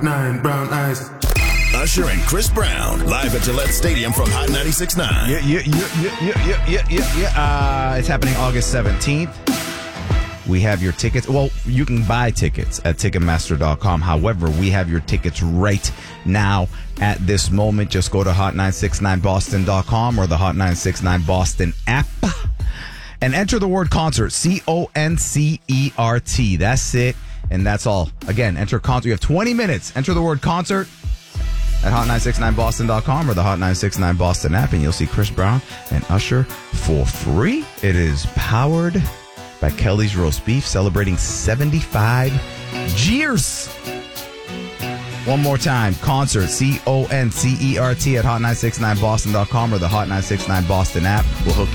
Nine brown eyes. Usher and Chris Brown, live at Gillette Stadium from Hot 96.9. Yeah. It's happening August 17th. We have your tickets. Well, you can buy tickets at Ticketmaster.com. However, we have your tickets right now at this moment. Just go to Hot969Boston.com or the Hot 969 Boston app and enter the word concert, CONCERT. That's it, and that's all. Again, enter concert. You have 20 minutes. Enter the word concert at Hot969Boston.com or the Hot 969 Boston app, and you'll see Chris Brown and Usher for free. It is powered by Kelly's Roast Beef, celebrating 75 years. One more time, concert, CONCERT at Hot969Boston.com or the Hot 969 Boston app. We'll hook